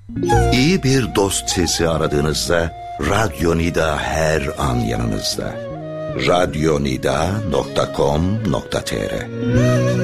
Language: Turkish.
İyi bir dost sesi aradığınızda Radyo Nida her an yanınızda. Radyonida.com.tr